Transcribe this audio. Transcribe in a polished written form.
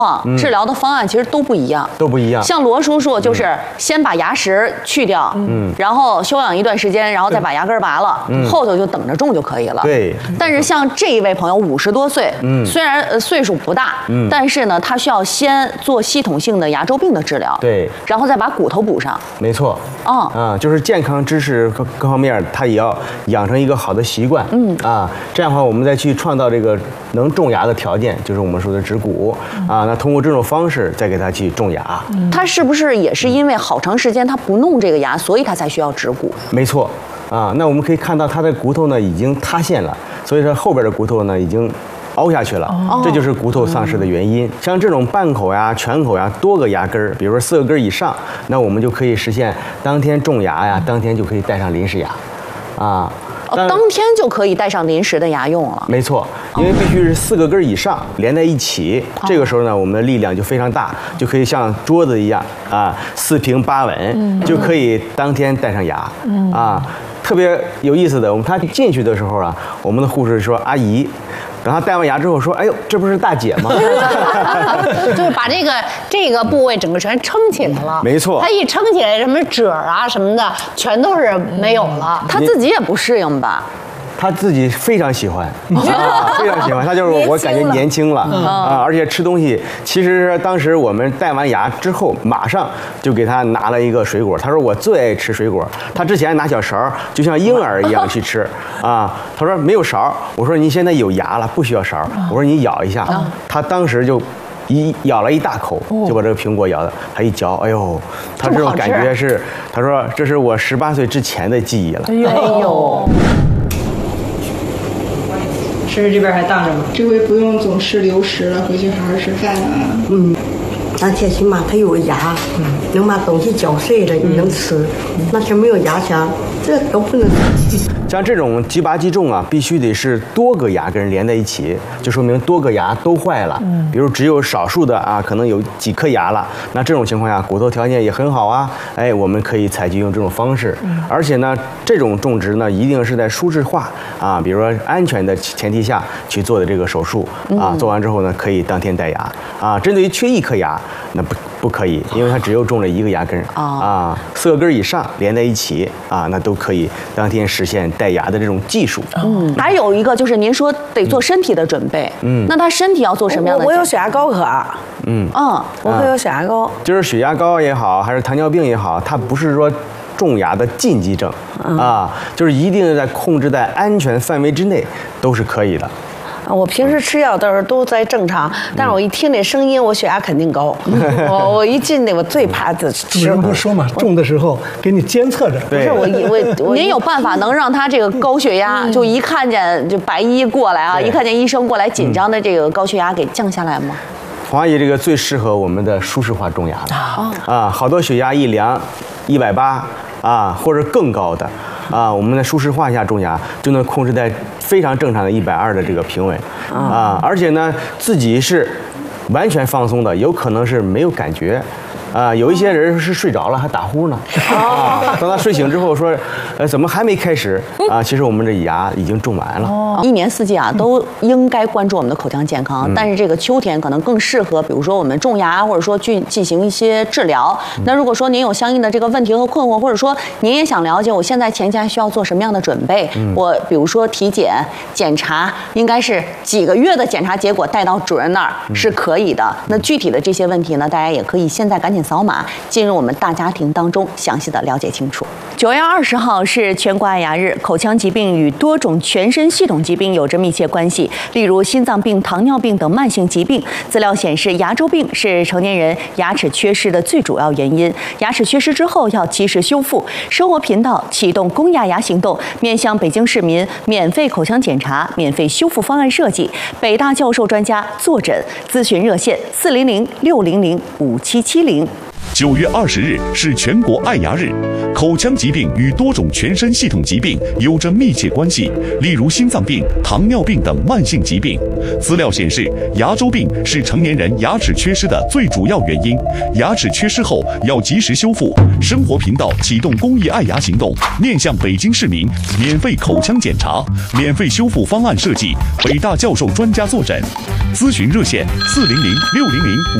治疗的方案其实都不一样，像罗叔叔就是先把牙石去掉，然后休养一段时间，然后再把牙根拔了，后头就等着种就可以了。 对。 但是像这一位朋友50多岁，虽然岁数不大，但是呢，他需要先做系统性的牙周病的治疗， 对， 然后再把骨头补上。 没错。就是健康知识各方面，他也要养成一个好的习惯。这样的话，我们再去创造这个能种牙的条件，就是我们说的植骨那通过这种方式再给他去种牙。 他是不是也是因为好长时间他不弄这个牙，所以他才需要植骨？ 没错。那我们可以看到他的骨头呢已经塌陷了，所以说后边的骨头呢已经凹下去了，这就是骨头丧失的原因。像这种半口呀、全口呀，多个牙根，比如说4个根以上，那我们就可以实现当天种牙呀，当天就可以戴上临时牙， 当天就可以戴上临时的牙用了。 没错，因为必须是4个根以上连在一起，这个时候呢，我们的力量就非常大，就可以像桌子一样4平8稳，就可以当天戴上牙特别有意思的，他进去的时候我们的护士说阿姨。然后戴完牙之后说：“哎呦，这不是大姐吗？” 就是把这个部位整个全撑起来了。 没错， 它一撑起来，什么褶啊什么的，全都是没有了。 他自己也不适应吧？ 他自己非常喜欢非常喜欢。他就是我感觉年轻了而且吃东西，其实当时我们戴完牙之后，马上就给他拿了一个水果。他说我最爱吃水果。他之前拿小勺，就像婴儿一样去吃他说没有勺，我说你现在有牙了，不需要勺。我说你咬一下。他当时就咬了一大口，就把这个苹果咬的，他一嚼，哎呦，他这种感觉是，他说这是我18岁之前的记忆了。 哎呦。 食指这边还当着吗？ 这回不用总是流食了，回去好好吃饭了。 而且起码它有牙，能把东西嚼碎了，你能吃。那是没有牙签，这都不能吃。 像这种即拔即种必须得是多个牙根连在一起，就说明多个牙都坏了。比如只有少数的可能有几颗牙了，那这种情况下骨头条件也很好我们可以采取用这种方式。而且呢，这种种植呢一定是在舒适化比如说安全的前提下去做的这个手术做完之后呢，可以当天戴牙针对于缺1颗牙，那不可以，因为它只有种了1个牙根4个根以上连在一起那都可以当天实现戴牙的这种技术。 还有一个就是您说得做身体的准备，那他身体要做什么样的？ 我有血压高可，我会有血压高， 就是血压高也好，还是糖尿病也好，它不是说种牙的禁忌症就是一定在控制在安全范围之内都是可以的。 我平时吃药倒是都在正常，但是我一听这声音，我血压肯定高。我一进我最怕的吃。 人不说嘛，种的时候给你监测着。 不是我，您有办法能让他这个高血压，就一看见就白衣过来一看见医生过来，紧张的这个高血压给降下来吗？ 黄阿姨这个最适合我们的舒适化种牙了好多血压一量180或者更高的我们在舒适化下种牙就能控制在非常正常的120的这个平稳而且呢自己是完全放松的，有可能是没有感觉。有一些人是睡着了还打呼呢当他睡醒之后说怎么还没开始其实我们这牙已经种完了。 一年四季都应该关注我们的口腔健康，但是这个秋天可能更适合比如说我们种牙，或者说去进行一些治疗。那如果说您有相应的这个问题和困惑，或者说您也想了解我现在前期还需要做什么样的准备，我比如说体检检查应该是几个月的检查结果带到主任那儿是可以的。那具体的这些问题呢，大家也可以现在赶紧扫码进入我们大家庭当中，详细的了解清楚。9月20号是全国爱牙日，口腔疾病与多种全身系统疾病有着密切关系，例如心脏病、糖尿病等慢性疾病。资料显示，牙周病是成年人牙齿缺失的最主要原因。牙齿缺失之后要及时修复。生活频道启动公亚牙行动，面向北京市民免费口腔检查、免费修复方案设计，北大教授专家坐诊咨询热线400-600-5770。 9月20日是全国爱牙日。口腔疾病与多种全身系统疾病有着密切关系，例如心脏病、糖尿病等慢性疾病。资料显示，牙周病是成年人牙齿缺失的最主要原因。牙齿缺失后要及时修复。生活频道启动公益爱牙行动，面向北京市民免费口腔检查、免费修复方案设计，北大教授专家坐诊。咨询热线：400-600-5。